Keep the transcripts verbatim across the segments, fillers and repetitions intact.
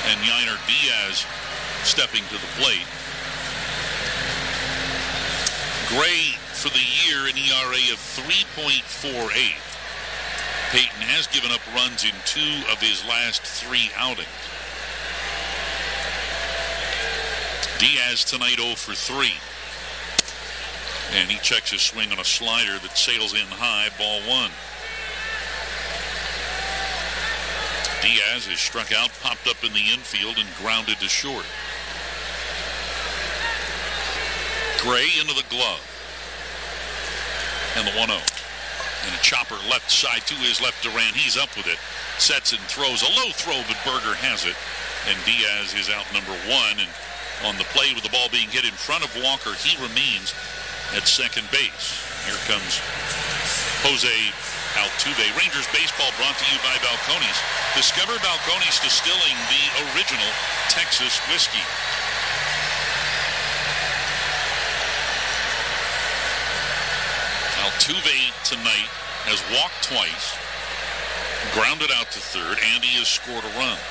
and Yainer Diaz stepping to the plate. Gray for the year, an E R A of three point four eight. Payton has given up runs in two of his last three outings. Diaz tonight oh for three. And he checks his swing on a slider that sails in high, ball one. Diaz is struck out, popped up in the infield, and grounded to short. Gray into the glove. And the one oh. And a chopper left side to his left. Duran, he's up with it. Sets and throws. A low throw, but Berger has it. And Diaz is out number one. And on the play with the ball being hit in front of Walker, he remains at second base. Here comes Jose Altuve. Rangers baseball brought to you by Balcones. Discover Balcones Distilling, the original Texas whiskey. Altuve tonight has walked twice, grounded out to third, and he has scored a run.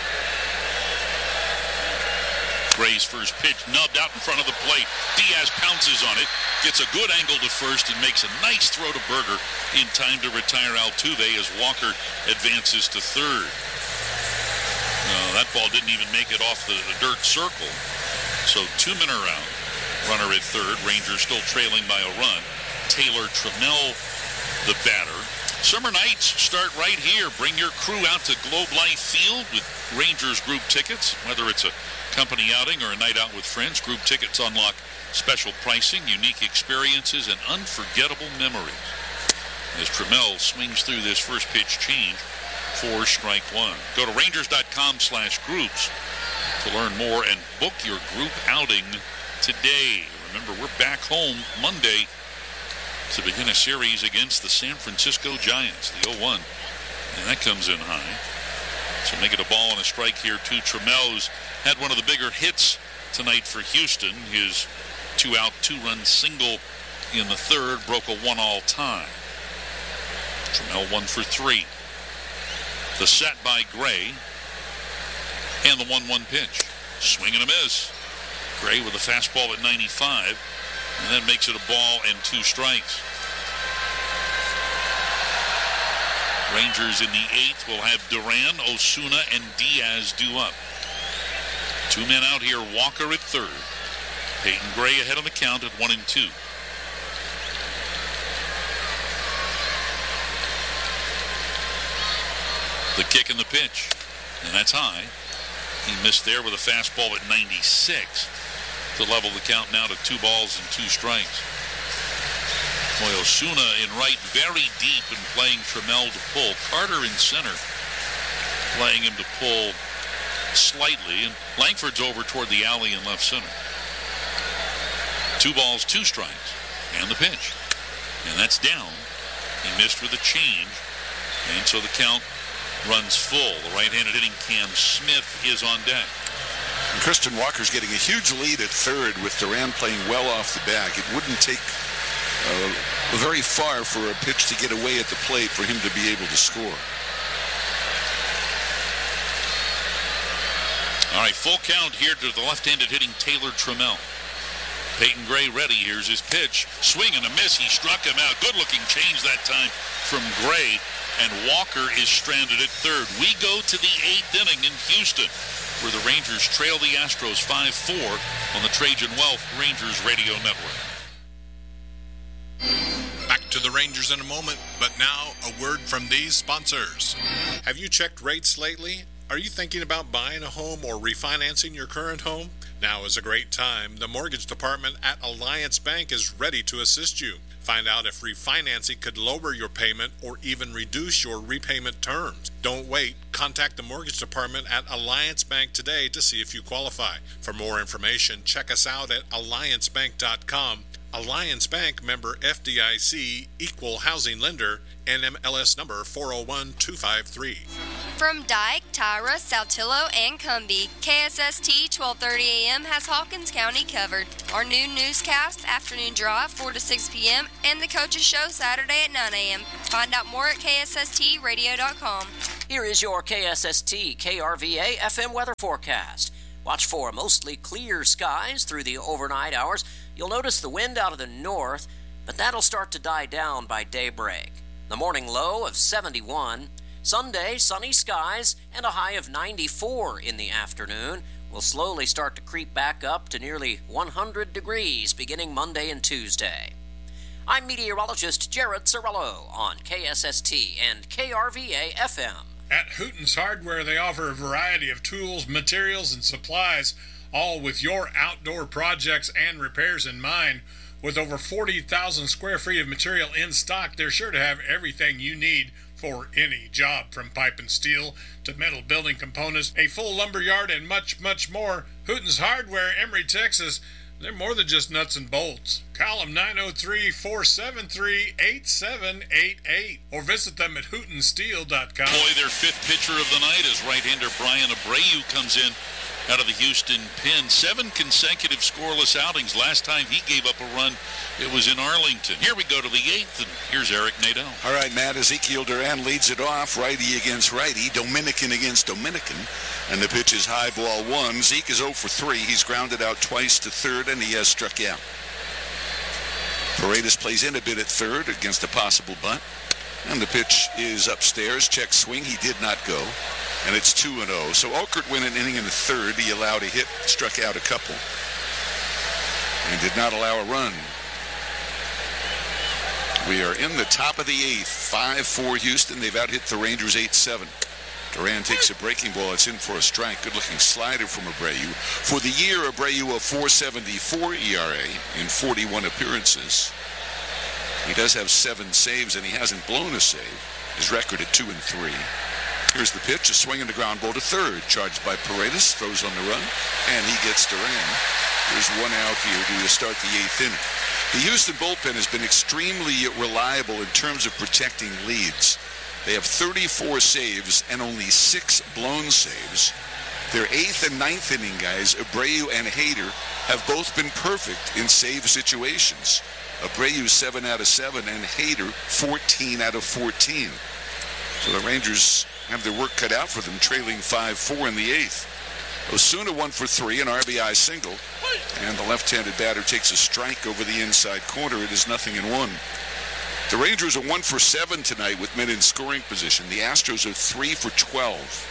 Gray's first pitch nubbed out in front of the plate. Diaz pounces on it, gets a good angle to first, and makes a nice throw to Berger in time to retire Altuve as Walker advances to third. No, that ball didn't even make it off the, the dirt circle. So two men around. Runner at third. Rangers still trailing by a run. Taylor Trammell, the batter. Summer nights start right here. Bring your crew out to Globe Life Field with Rangers group tickets, whether it's a company outing or a night out with friends. Group tickets unlock special pricing, unique experiences, and unforgettable memories. As Trammell swings through this first pitch change for strike one. Go to rangers.com slash groups to learn more and book your group outing today. Remember, we're back home Monday to begin a series against the San Francisco Giants, the oh one. And that comes in high. So make it a ball and a strike here to Trammell, who's had one of the bigger hits tonight for Houston. His two-out, two-run single in the third broke a one-all tie. Trammell one for three. The set by Gray. And the one one pitch. Swing and a miss. Gray with a fastball at ninety-five. And then makes it a ball and two strikes. Rangers in the eighth will have Duran, Osuna, and Diaz due up. Two men out here, Walker at third. Peyton Gray ahead on the count at one and two. The kick and the pitch. And that's high. He missed there with a fastball at ninety-six. To level the count now to two balls and two strikes. Boy, Osuna in right, very deep and playing Trammell to pull. Carter in center, playing him to pull slightly. And Langford's over toward the alley in left center. Two balls, two strikes, and the pitch. And that's down. He missed with a change. And so the count runs full. The right-handed hitting Cam Smith is on deck. And Christian Walker's getting a huge lead at third with Duran playing well off the back. It wouldn't take uh, very far for a pitch to get away at the plate for him to be able to score. All right, full count here to the left-handed hitting Taylor Trammell. Peyton Gray ready. Here's his pitch. Swing and a miss. He struck him out. Good-looking change that time from Gray. And Walker is stranded at third. We go to the eighth inning in Houston, where the Rangers trail the Astros five four on the Trajan Wealth Rangers Radio Network. Back to the Rangers in a moment, but now a word from these sponsors. Have you checked rates lately? Are you thinking about buying a home or refinancing your current home? Now is a great time. The mortgage department at Alliance Bank is ready to assist you. Find out if refinancing could lower your payment or even reduce your repayment terms. Don't wait. Contact the mortgage department at Alliance Bank today to see if you qualify. For more information, check us out at alliance bank dot com. Alliance Bank, member F D I C, equal housing lender, N M L S number four oh one two five three. From Dyke, Tyra, Saltillo, and Cumbie, K S S T twelve thirty a.m. has Hawkins County covered. Our new newscast, Afternoon Drive, four to six p.m., and the Coaches Show Saturday at nine a.m. Find out more at K S S T radio dot com. Here is your K S S T K R V A F M weather forecast. Watch for mostly clear skies through the overnight hours. You'll notice the wind out of the north, but that'll start to die down by daybreak. The morning low of seventy-one. Sunday, sunny skies and a high of ninety-four in the afternoon. Will slowly start to creep back up to nearly one hundred degrees beginning Monday and Tuesday. I'm meteorologist Jared Cirillo on K S S T and K R V A F M. At Hooten's Hardware, they offer a variety of tools, materials, and supplies, all with your outdoor projects and repairs in mind. With over forty thousand square feet of material in stock, they're sure to have everything you need for any job, from pipe and steel to metal building components, a full lumber yard, and much, much more. Hooten's Hardware, Emory, Texas. They're more than just nuts and bolts. Call them nine oh three, four seven three, eight seven eight eight or visit them at hooten steel dot com. Boy, their fifth pitcher of the night is right-hander Brian Abreu comes in out of the Houston pen. Seven consecutive scoreless outings. Last time he gave up a run, it was in Arlington. Here we go to the eighth, and here's Eric Nadel. All right, Matt, Ezekiel Duran leads it off, righty against righty, Dominican against Dominican, and the pitch is high, ball one. Zeke is oh for three. He's grounded out twice to third, and he has struck out. Paredes plays in a bit at third against a possible bunt, and the pitch is upstairs. Check swing. He did not go. And it's two and oh. So Okert went an inning in the third. He allowed a hit, struck out a couple, and did not allow a run. We are in the top of the eighth. five four Houston. They've out-hit the Rangers eight seven. Duran takes a breaking ball. It's in for a strike. Good-looking slider from Abreu. For the year, Abreu a four seventy-four E R A in forty-one appearances. He does have seven saves, and he hasn't blown a save. His record at two and three. Here's the pitch, a swing and a ground ball to third. Charged by Paredes, throws on the run, and he gets Duran. There's one out here to start the eighth inning. The Houston bullpen has been extremely reliable in terms of protecting leads. They have thirty-four saves and only six blown saves. Their eighth and ninth inning guys, Abreu and Hader, have both been perfect in save situations. Abreu seven out of seven and Hader fourteen out of fourteen. So the Rangers have their work cut out for them, trailing five four in the eighth. Osuna one for three, an R B I single, and the left-handed batter takes a strike over the inside corner. It is nothing in one. The Rangers are one for seven tonight with men in scoring position. The Astros are three for twelve.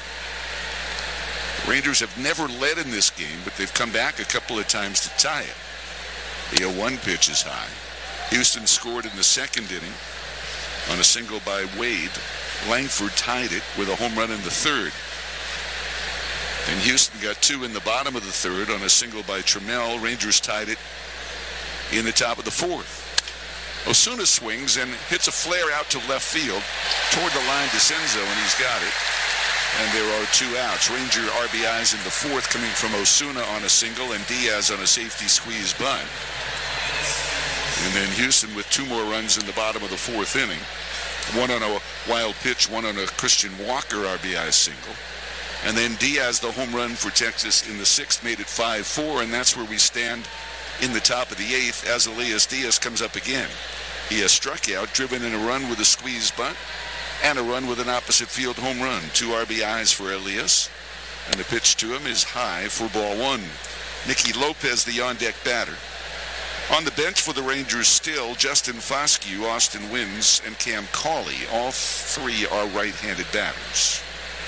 The Rangers have never led in this game, but they've come back a couple of times to tie it. The oh one pitch is high. Houston scored in the second inning on a single by Wade. Langford tied it with a home run in the third. And Houston got two in the bottom of the third on a single by Trammell. Rangers tied it in the top of the fourth. Osuna swings and hits a flare out to left field toward the line to Senzo, and he's got it. And there are two outs. Ranger R B Is in the fourth coming from Osuna on a single and Diaz on a safety squeeze bunt. And then Houston with two more runs in the bottom of the fourth inning. One on a wild pitch, one on a Christian Walker R B I single. And then Diaz, the home run for Texas in the sixth, made it five four, and that's where we stand in the top of the eighth as Elias Diaz comes up again. He has struck out, driven in a run with a squeeze bunt, and a run with an opposite field home run. Two R B Is for Elias, and the pitch to him is high for ball one. Nicky Lopez, the on-deck batter. On the bench for the Rangers still, Justin Foscue, Austin Wins, and Cam Cauley. All three are right-handed batters.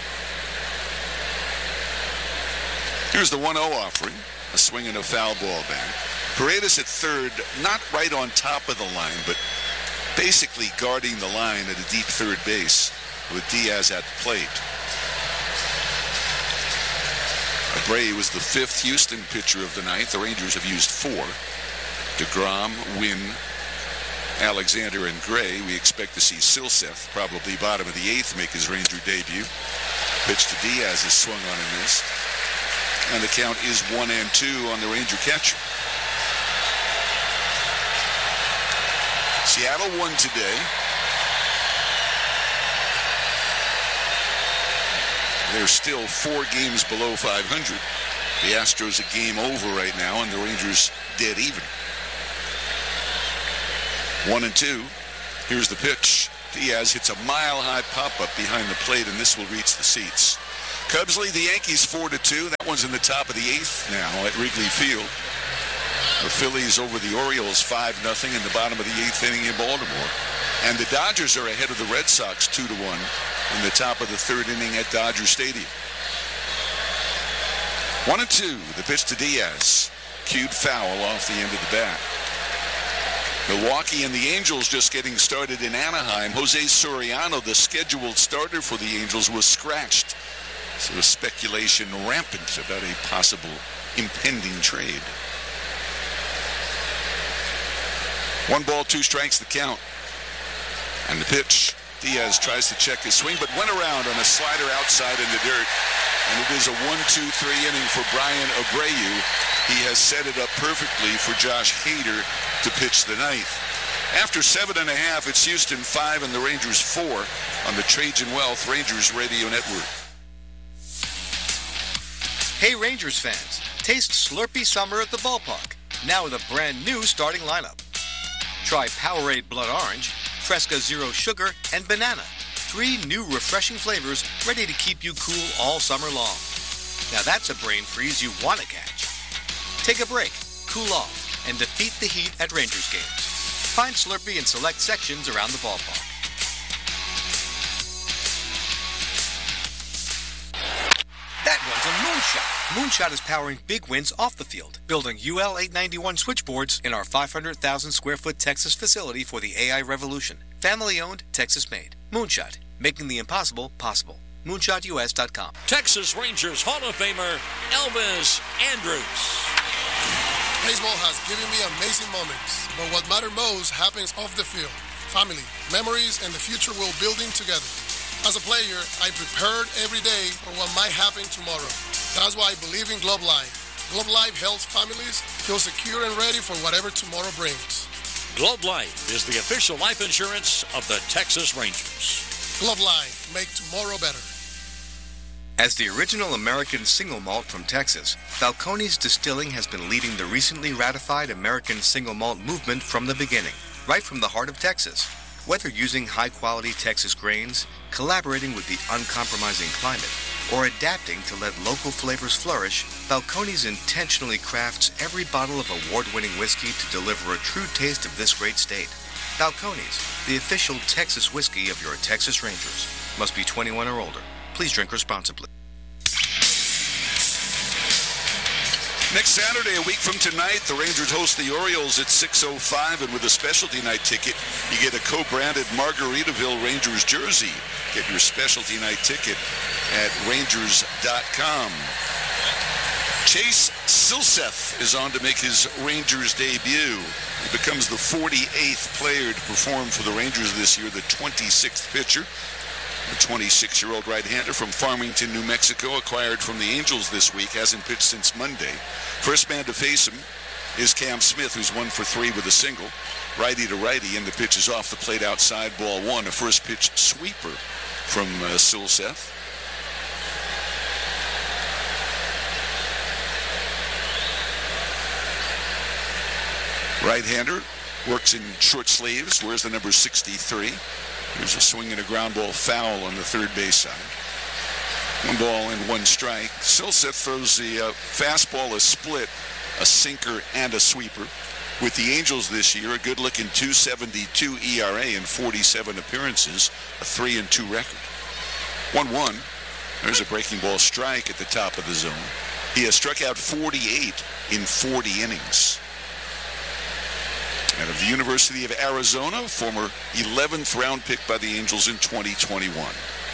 Here's the one oh offering. A swing and a foul ball back. Paredes at third, not right on top of the line, but basically guarding the line at a deep third base with Diaz at the plate. Abreu was the fifth Houston pitcher of the night. The Rangers have used four. DeGrom, Wynn, Alexander, and Gray. We expect to see Silseth, probably bottom of the eighth, make his Ranger debut. Pitch to Diaz is swung on and missed. And the count is one and two on the Ranger catcher. Seattle won today. They're still four games below five hundred. The Astros a game over right now, and the Rangers dead even. One and two. Here's the pitch. Diaz hits a mile-high pop-up behind the plate, and this will reach the seats. Cubs lead the Yankees four to two. That one's in the top of the eighth now at Wrigley Field. The Phillies over the Orioles five nothing in the bottom of the eighth inning in Baltimore. And the Dodgers are ahead of the Red Sox two to one in the top of the third inning at Dodger Stadium. One and two. The pitch to Diaz. Cued foul off the end of the bat. Milwaukee and the Angels just getting started in Anaheim. Jose Soriano, the scheduled starter for the Angels, was scratched. So speculation rampant about a possible impending trade. One ball, two strikes, the count. And the pitch. Diaz tries to check his swing, but went around on a slider outside in the dirt. And it is a one two three inning for Brian Abreu. He has set it up perfectly for Josh Hader to pitch the ninth. After seven and a half, it's Houston five and the Rangers four on the Trajan Wealth Rangers Radio Network. Hey Rangers fans, taste Slurpee Summer at the ballpark, now with a brand new starting lineup. Try Powerade Blood Orange, Fresca Zero Sugar, and Banana. Three new refreshing flavors ready to keep you cool all summer long. Now that's a brain freeze you want to catch. Take a break, cool off, and defeat the heat at Rangers games. Find Slurpee in select sections around the ballpark. That one's a moonshot. Moonshot is powering big wins off the field, building U L eight ninety-one switchboards in our five hundred thousand square foot Texas facility for the A I revolution. Family owned, Texas made. Moonshot, making the impossible possible. moonshot U S dot com. Texas Rangers Hall of Famer Elvis Andrus. Baseball has given me amazing moments, but what matters most happens off the field. Family, memories, and the future we're building together. As a player, I prepared every day for what might happen tomorrow. That's why I believe in Globe Life. Globe Life helps families feel secure and ready for whatever tomorrow brings. Globe Life is the official life insurance of the Texas Rangers. Globe Life, make tomorrow better. As the original American single malt from Texas, Balcones Distilling has been leading the recently ratified American single malt movement from the beginning, right from the heart of Texas. Whether using high-quality Texas grains, collaborating with the uncompromising climate, or adapting to let local flavors flourish, Balcones intentionally crafts every bottle of award-winning whiskey to deliver a true taste of this great state. Balcones, the official Texas whiskey of your Texas Rangers. Must be twenty-one or older. Please drink responsibly. Next Saturday, a week from tonight, the Rangers host the Orioles at six oh five, and with a specialty night ticket, you get a co-branded Margaritaville Rangers jersey. Get your specialty night ticket at Rangers dot com. Chase Silseth is on to make his Rangers debut. He becomes the forty-eighth player to perform for the Rangers this year, the twenty-sixth pitcher. The twenty-six-year-old right-hander from Farmington, New Mexico, acquired from the Angels this week, hasn't pitched since Monday. First man to face him is Cam Smith, who's one for three with a single. Righty to righty, and the pitch is off the plate outside, ball one. A first pitch sweeper from uh, Silseth. Right-hander, works in short sleeves, wears the number sixty-three. Here's a swing and a ground ball foul on the third base side. One ball and one strike. Silseth throws the uh, fastball, a split, a sinker, and a sweeper. With the Angels this year, a good-looking two seventy-two E R A in forty-seven appearances, a three and two record. one one. There's a breaking ball strike at the top of the zone. He has struck out forty-eight in forty innings. Out of the University of Arizona, former eleventh round pick by the Angels in twenty twenty-one.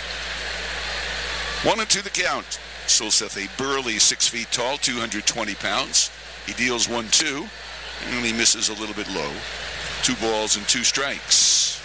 One and two the count. Silseth, a burly six feet tall, two hundred twenty pounds. He deals one two, and he misses a little bit low. Two balls and two strikes.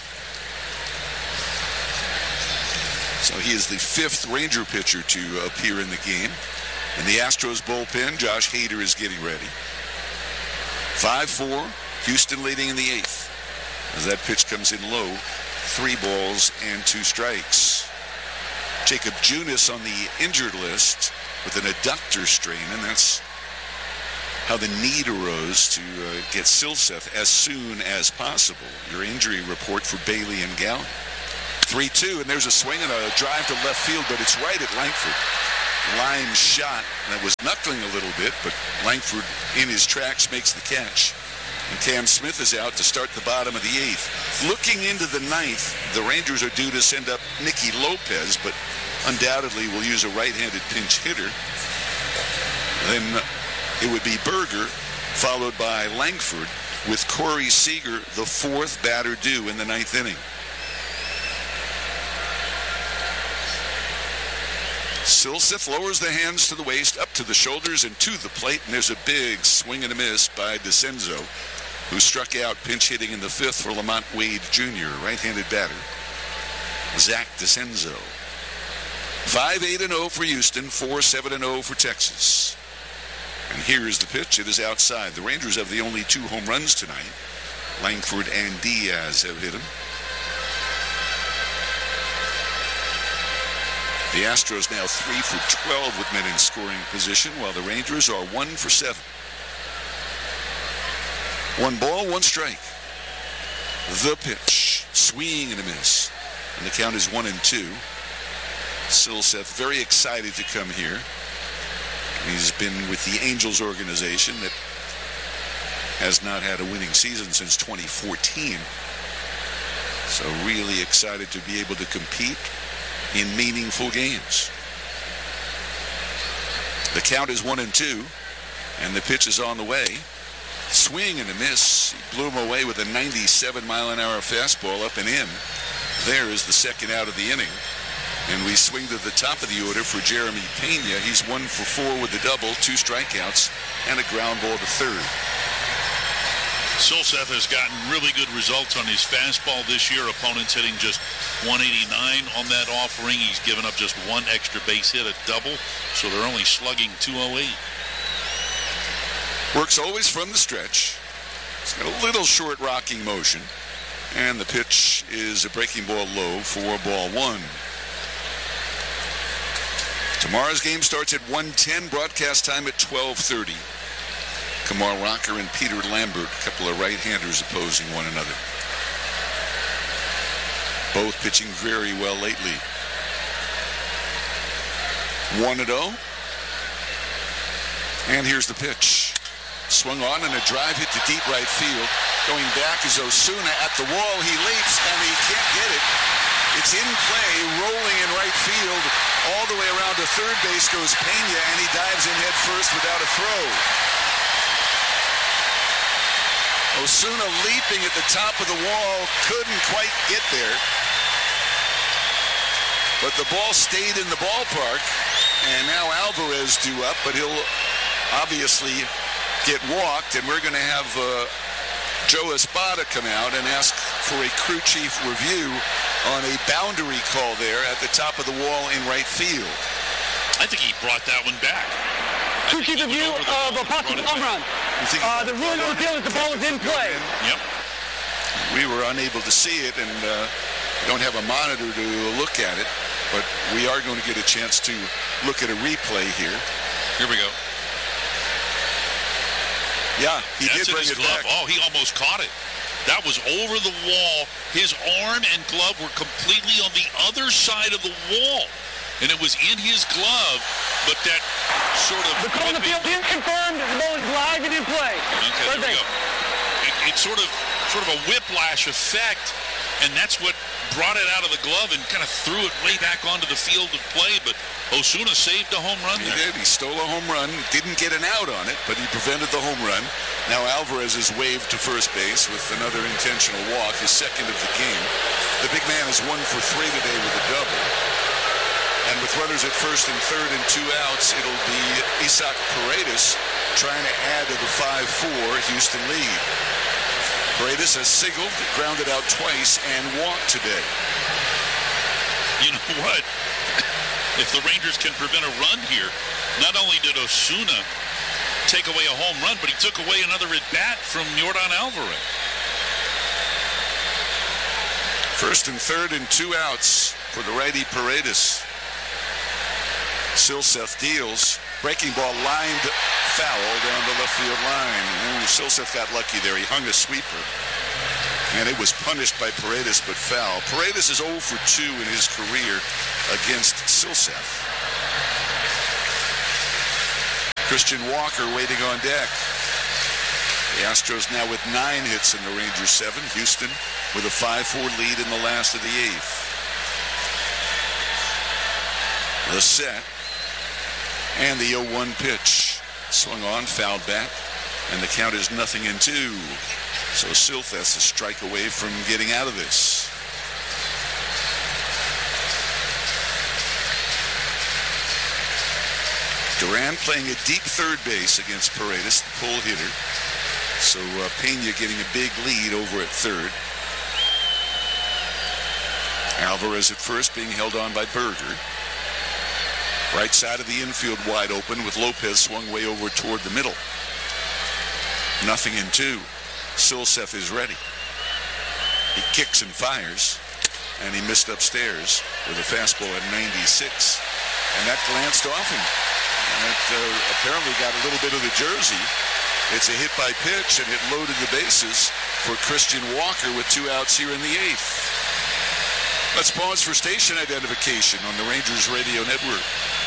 So he is the fifth Ranger pitcher to appear in the game. In the Astros bullpen, Josh Hader is getting ready. five four. Houston leading in the eighth. as that pitch comes in low. Three balls and two strikes. Jacob Junis on the injured list with an adductor strain, and that's how the need arose to uh, get Silseth as soon as possible. Your injury report for Bailey and Gallen. three two, and there's a swing and a drive to left field, but it's right at Langford. Line shot that was knuckling a little bit, but Langford in his tracks makes the catch. And Cam Smith is out to start the bottom of the eighth. Looking into the ninth, the Rangers are due to send up Nicky Lopez, but undoubtedly will use a right-handed pinch hitter. Then it would be Berger, followed by Langford, with Corey Seager, the fourth batter due in the ninth inning. Silseth lowers the hands to the waist, up to the shoulders, and to the plate, and there's a big swing and a miss by DeCenzo, who struck out pinch hitting in the fifth for Lamont Wade Junior, right-handed batter, Zach DeCenzo. five eight and oh for Houston, four seven and oh for Texas. And here is the pitch. It is outside. The Rangers have the only two home runs tonight. Langford and Diaz have hit them. The Astros now three for twelve with men in scoring position, while the Rangers are one for seven. One ball, one strike. The pitch. Swing and a miss. And the count is one and two. Silseth very excited to come here. He's been with the Angels organization that has not had a winning season since twenty fourteen. So really excited to be able to compete in meaningful games. The count is one and two, and the pitch is on the way. Swing and a miss. He blew him away with a ninety-seven mile an hour fastball up and in. There is the second out of the inning. And we swing to the top of the order for Jeremy Pena. He's one for four with a double, two strikeouts, and a ground ball to third. Silseth has gotten really good results on his fastball this year. Opponents hitting just one eighty-nine on that offering. He's given up just one extra base hit, a double, so they're only slugging two oh eight. Works always from the stretch. He's got a little short rocking motion, and the pitch is a breaking ball low for ball one. Tomorrow's game starts at one ten, broadcast time at twelve thirty. Kumar Rocker and Peter Lambert, a couple of right-handers opposing one another. Both pitching very well lately. one and oh. And here's the pitch. Swung on and a drive hit to deep right field. Going back is Osuna at the wall. He leaps and he can't get it. It's in play, rolling in right field. All the way around to third base goes Pena, and he dives in head first without a throw. Osuna leaping at the top of the wall, couldn't quite get there. But the ball stayed in the ballpark, and now Alvarez due up, but he'll obviously get walked, and we're going to have uh, Joe Espada come out and ask for a crew chief review on a boundary call there at the top of the wall in right field. I think he brought that one back. Crew chief review of a possible home run. Uh, the ruling on the field is the ball is in play. Yep. We were unable to see it, and uh, don't have a monitor to look at it, but we are going to get a chance to look at a replay here. Here we go. Yeah, he That's did bring in his it glove. back. Oh, he almost caught it. That was over the wall. His arm and glove were completely on the other side of the wall. And it was in his glove, but that sort of... The call on the field is confirmed. The ball is live and in play. Okay, there we go. It, it's sort of, sort of a whiplash effect, and that's what brought it out of the glove and kind of threw it way back onto the field of play. But Osuna saved a home run He there. did. He stole a home run. Didn't get an out on it, but he prevented the home run. Now Alvarez is waved to first base with another intentional walk, his second of the game. The big man is one for three today with a double. And with runners at first and third and two outs, it'll be Isaac Paredes trying to add to the five four Houston lead. Paredes has singled, grounded out twice, and walked today. You know what? If the Rangers can prevent a run here, not only did Osuna take away a home run, but he took away another at-bat from Yordan Alvarez. First and third and two outs for the righty Paredes. Silseth deals. Breaking ball lined foul down the left field line. Ooh, Silseth got lucky there. He hung a sweeper. And it was punished by Paredes, but foul. Paredes is oh for two in his career against Silseth. Christian Walker waiting on deck. The Astros now with nine hits in the Rangers seven. Houston with a five four lead in the last of the eighth. The set. And the oh one pitch. Swung on, fouled back. And the count is nothing in two. So Silseth's a strike away from getting out of this. Duran playing a deep third base against Paredes, the pull hitter. So uh, Pena getting a big lead over at third. Alvarez at first being held on by Berger. Right side of the infield wide open with Lopez swung way over toward the middle. Nothing in two. Silseth is ready. He kicks and fires, and he missed upstairs with a fastball at ninety-six. And that glanced off him. And it uh, apparently got a little bit of the jersey. It's a hit by pitch, and it loaded the bases for Christian Walker with two outs here in the eighth. Let's pause for station identification on the Rangers Radio Network.